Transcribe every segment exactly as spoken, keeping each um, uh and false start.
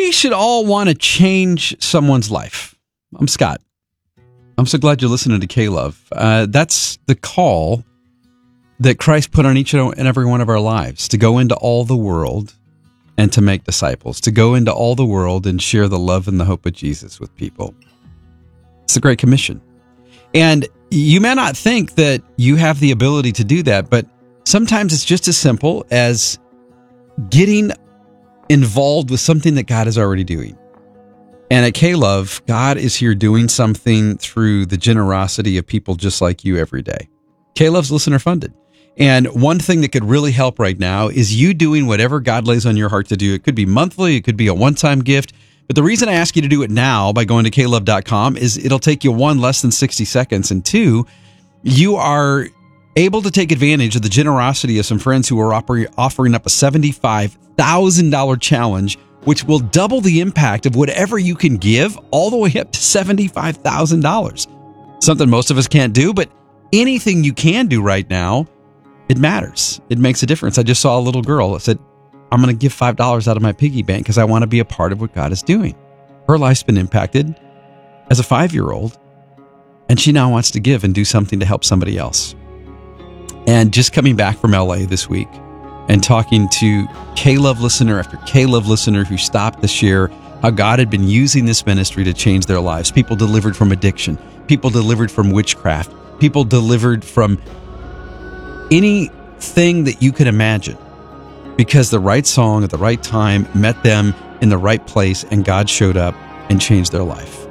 We should all want to change someone's life. I'm Scott. I'm so glad you're listening to K-Love. Uh, that's the call that Christ put on each and every one of our lives, to go into all the world and to make disciples, to go into all the world and share the love and the hope of Jesus with people. It's the Great Commission. And you may not think that you have the ability to do that, but sometimes it's just as simple as getting involved with something that God is already doing. And at K-Love, God is here doing something through the generosity of people just like you every day. K-Love's listener funded. And one thing that could really help right now is you doing whatever God lays on your heart to do. It could be monthly, it could be a one-time gift. But the reason I ask you to do it now by going to K love dot com is it'll take you, one, less than sixty seconds, and two, you are able to take advantage of the generosity of some friends who are offering up a seventy-five thousand dollars challenge, which will double the impact of whatever you can give, all the way up to seventy-five thousand dollars. Something most of us can't do, but anything you can do right now, it matters. It makes a difference. I just saw a little girl that said, I'm going to give five dollars out of my piggy bank because I want to be a part of what God is doing. Her life's been impacted as a five-year-old, and she now wants to give and do something to help somebody else. And just coming back from L A this week and talking to K-Love listener after K-Love listener who stopped to share how God had been using this ministry to change their lives. People delivered from addiction. People delivered from witchcraft. People delivered from anything that you could imagine, because the right song at the right time met them in the right place, and God showed up and changed their life.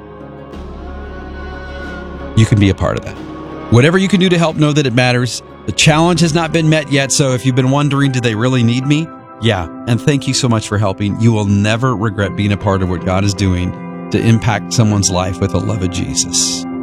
You can be a part of that. Whatever you can do to help, know that it matters. The challenge has not been met yet, so if you've been wondering, do they really need me? Yeah, and thank you so much for helping. You will never regret being a part of what God is doing to impact someone's life with the love of Jesus.